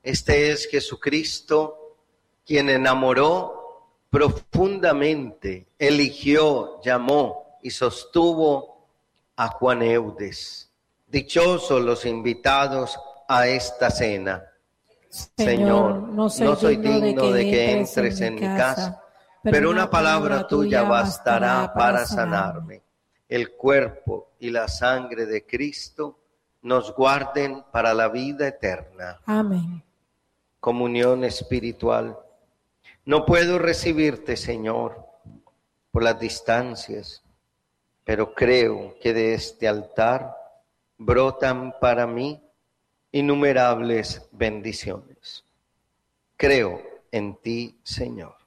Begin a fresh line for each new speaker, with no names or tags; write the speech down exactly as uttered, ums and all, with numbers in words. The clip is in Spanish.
Este es Jesucristo, quien enamoró profundamente, eligió, llamó y sostuvo a Juan Eudes. Dichosos los invitados a esta cena.
Señor, no soy,
no soy
digno,
digno
de
de
que
que
entres
entres
en mi casa,
pero una palabra tuya bastará para sanarme. El cuerpo y la sangre de Cristo nos guarden para la vida eterna.
Amén.
Comunión espiritual. No puedo recibirte, Señor, por las distancias, pero creo que de este altar brotan para mí innumerables bendiciones. Creo en ti, Señor.